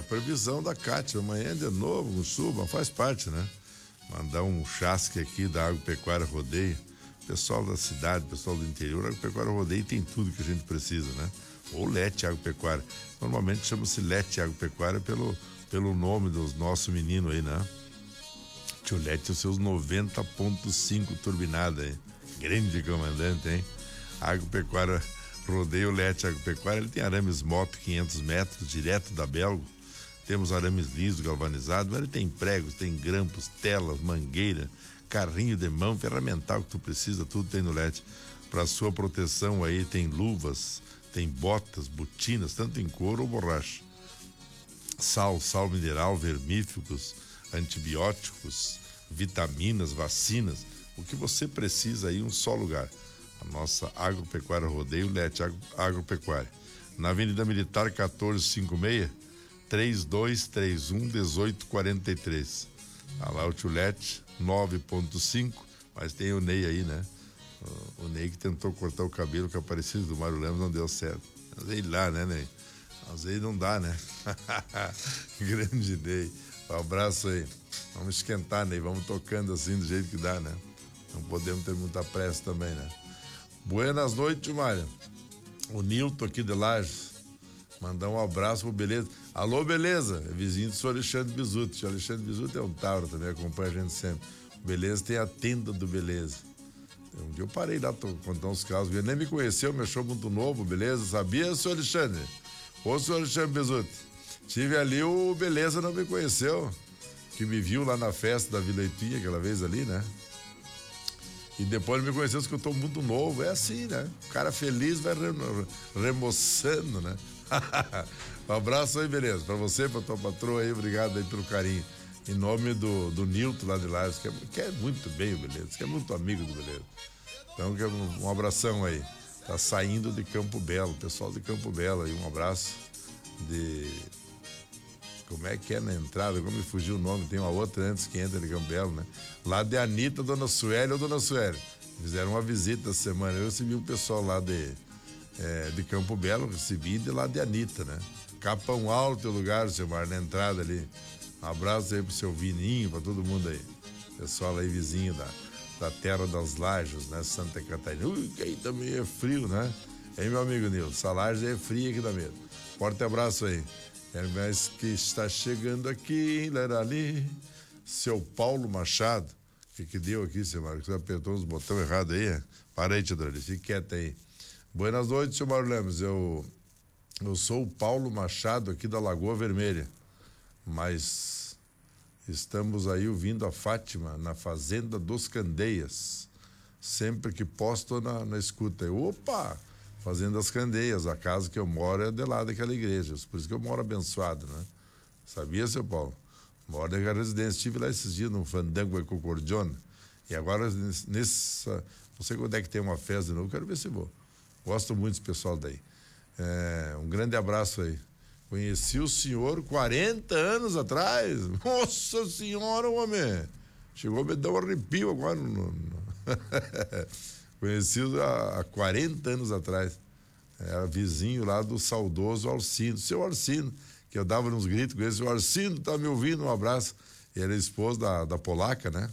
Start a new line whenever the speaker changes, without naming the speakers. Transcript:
a previsão da Cátia, amanhã de novo, no sul, mas faz parte, né? Mandar um chasque aqui da Agropecuária Rodeio, pessoal da cidade, pessoal do interior. A Agropecuária Rodeio tem tudo que a gente precisa, né? Ou Lete Agropecuária. Normalmente chama-se Lete Agropecuária pelo nome dos nossos meninos aí, né? Tio Lete, os seus 90.5 turbinada aí. Grande comandante, hein? Agropecuária Rodeio Lete Agropecuária, ele tem arames MOP 500 metros, direto da Belgo. Temos arames liso, galvanizado, mas ele tem pregos, tem grampos, telas, mangueira, carrinho de mão, ferramental que tu precisa, tudo tem no Lete. Para sua proteção aí tem luvas, tem botas, botinas, tanto em couro ou borracha. Sal mineral, vermífugos, antibióticos, vitaminas, vacinas, o que você precisa aí em um só lugar. A nossa Agropecuária Rodeio Lete Agropecuária. Na Avenida Militar 1456, 3231-1843. Tá lá o tio Lete, 9.5, mas tem o Ney aí, né? O Ney que tentou cortar o cabelo com a parecida do Mário Lemos, não deu certo. Mas ele lá, né, Ney? Mas aí não dá, né? Grande Ney. Um abraço aí. Vamos esquentar, Ney. Vamos tocando assim do jeito que dá, né? Não podemos ter muita pressa também, né? Buenas noites, Mário. O Nilton aqui de Lages. Mandar um abraço pro Beleza. Alô, Beleza. É vizinho do senhor Alexandre Bisuto. O senhor Alexandre Bisuto é um tauro também, acompanha a gente sempre. O Beleza tem a tenda do Beleza. Um dia eu parei lá, tô contando uns casos. Ele nem me conheceu, me achou muito novo, Beleza. Sabia, senhor Alexandre? Ô, senhor Alexandre Bisuto. Tive ali, o Beleza não me conheceu. Que me viu lá na festa da Vila Ipinha, aquela vez ali, né? E depois ele me conheceu, que eu tô muito novo. É assim, né? O cara feliz vai remoçando, né? Um abraço aí, Beleza. Pra você, pra tua patroa aí, obrigado aí pelo carinho. Em nome do Nilton lá de Lages, que é muito bem o Beleza, que é muito amigo do Beleza. Então, um abração aí. Tá saindo de Campo Belo, pessoal de Campo Belo aí, um abraço de... Como é que é na entrada? Como me fugiu o nome? Tem uma outra antes que entra de Campo Belo, né? Lá de Anitta, Dona Sueli ou Dona Sueli. Fizeram uma visita essa semana. Eu recebi um pessoal lá de Campo Belo, recebi de lá de Anitta, né? Capão Alto é o lugar, seu Mar, na entrada ali. Um abraço aí pro seu Vininho, pra todo mundo aí. Pessoal aí vizinho da terra das Lajes, né? Santa Catarina. Que aí também é frio, né? Aí, meu amigo Nilson, essa Laje é fria aqui da medo. Forte abraço aí. Mas que está chegando aqui, ali, seu Paulo Machado. O que deu aqui, seu Mário? Você apertou os botões errados aí? Para aí, Tidroli, fique quieto aí. Buenas noites, seu Mário Lemos. Eu sou o Paulo Machado aqui da Lagoa Vermelha, mas estamos aí ouvindo a Fátima na Fazenda dos Candeias. Sempre que posto na escuta. Opa! Fazenda das Candeias, a casa que eu moro é de lá daquela igreja, por isso que eu moro abençoado, né? Sabia, seu Paulo? Moro naquela residência, estive lá esses dias no Fandango Ecocordiona, e agora não sei quando é que tem uma festa de novo, quero ver se vou. Gosto muito desse pessoal daí. Um grande abraço aí. Conheci o senhor 40 anos atrás. Nossa senhora, homem! Chegou a me dar um arrepio agora. Conheci há 40 anos atrás. Era vizinho lá do saudoso Alcino. Seu Alcino, que eu dava uns gritos com ele. Seu Alcino, tá me ouvindo? Um abraço. E era esposo da polaca, né?